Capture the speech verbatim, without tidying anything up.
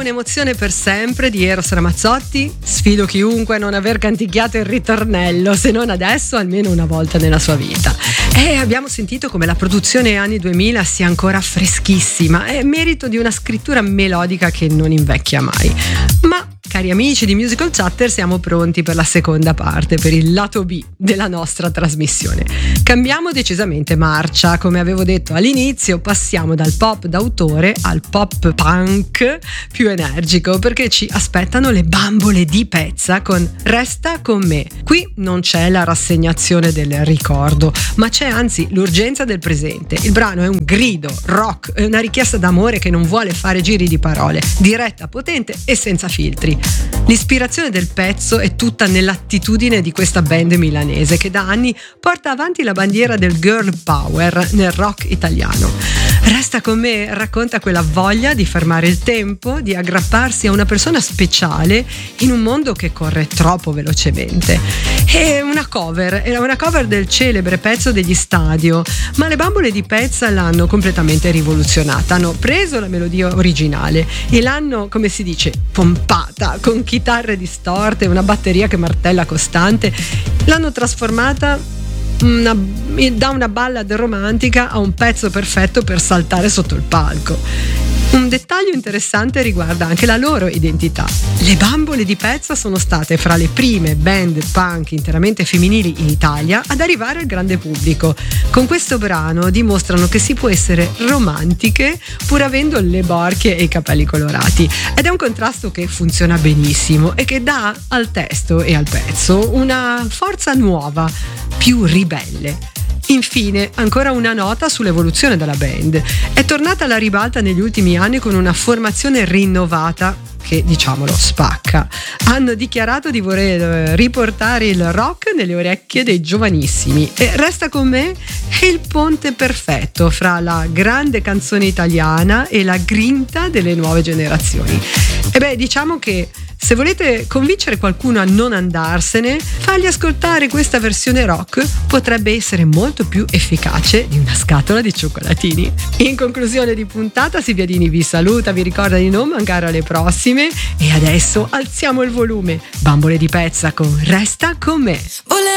un'emozione per sempre di Eros Ramazzotti. Sfido chiunque a non aver canticchiato il ritornello, se non adesso almeno una volta nella sua vita. E abbiamo sentito come la produzione anni duemila sia ancora freschissima, è merito di una scrittura melodica che non invecchia mai. Ma cari amici di Musical Chatter, siamo pronti per la seconda parte, per il lato B della nostra trasmissione. Cambiamo decisamente marcia, come avevo detto all'inizio, passiamo dal pop d'autore al pop punk più energico, perché ci aspettano le bambole di Pezza con Resta con me. Qui non c'è la rassegnazione del ricordo, ma c'è anzi l'urgenza del presente. Il brano è un grido rock, è una richiesta d'amore che non vuole fare giri di parole, diretta, potente e senza filtri. L'ispirazione del pezzo è tutta nell'attitudine di questa band milanese che da anni porta avanti la bandiera del girl power nel rock italiano. Resta con me racconta quella voglia di fermare il tempo, di aggrapparsi a una persona speciale in un mondo che corre troppo velocemente. È una cover, è una cover del celebre pezzo degli Stadio, ma le bambole di Pezza l'hanno completamente rivoluzionata. Hanno preso la melodia originale e l'hanno, come si dice, pompata con chitarre distorte, una batteria che martella costante. L'hanno trasformata Una, da una ballad romantica a un pezzo perfetto per saltare sotto il palco. Un dettaglio interessante riguarda anche la loro identità. Le bambole di Pezza sono state fra le prime band punk interamente femminili in Italia ad arrivare al grande pubblico. Con questo brano dimostrano che si può essere romantiche pur avendo le borchie e i capelli colorati. Ed è un contrasto che funziona benissimo e che dà al testo e al pezzo una forza nuova, più ribelle. Infine, ancora una nota sull'evoluzione della band. È tornata alla ribalta negli ultimi anni con una formazione rinnovata che, diciamolo, spacca. Hanno dichiarato di voler riportare il rock nelle orecchie dei giovanissimi e Resta con me è il ponte perfetto fra la grande canzone italiana e la grinta delle nuove generazioni. E beh, diciamo che se volete convincere qualcuno a non andarsene, fargli ascoltare questa versione rock potrebbe essere molto più efficace di una scatola di cioccolatini. In conclusione di puntata, Silviadini vi saluta, vi ricorda di non mancare alle prossime e adesso alziamo il volume. Bambole di Pezza con Resta con me.